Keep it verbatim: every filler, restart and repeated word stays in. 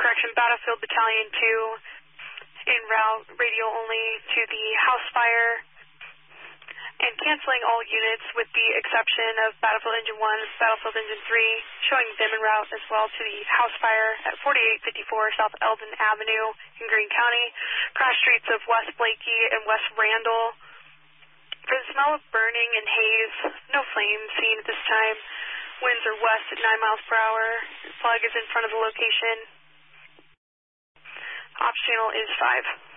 correction, Battlefield Battalion two, en route, radio only to the house fire, and canceling all units with the exception of Battlefield Engine one, Battlefield Engine three, showing them en route as well to the house fire at forty-eight fifty-four South Eldon Avenue in Greene County, crash streets of West Blakey and West Randall. For the smell of burning and haze, no flames seen at this time. Winds are west at nine miles per hour. Plug is in front of the location. Ops channel is five.